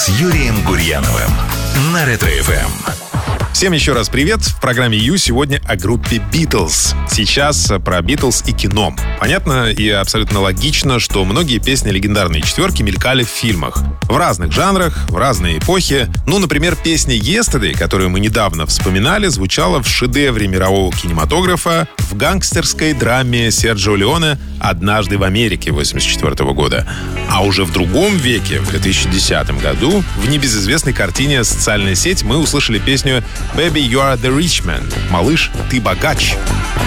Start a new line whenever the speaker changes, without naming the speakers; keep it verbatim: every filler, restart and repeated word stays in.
с Юрием Гурьяновым на Ретро-эф эм.
Всем еще раз привет. В программе Ю сегодня о группе Битлз. Сейчас про Битлз и кино. Понятно и абсолютно логично, что многие песни легендарной четверки мелькали в фильмах. В разных жанрах, в разные эпохи. Ну, например, песня «Yesterday», которую мы недавно вспоминали, звучала в шедевре мирового кинематографа в гангстерской драме Серджио Леоне «Однажды в Америке» восемьдесят четвёртого года. А уже в другом веке, в две тысячи десятом году, в небезызвестной картине «Социальная сеть» мы услышали песню «Baby, you are the rich man» — «Малыш, ты богач».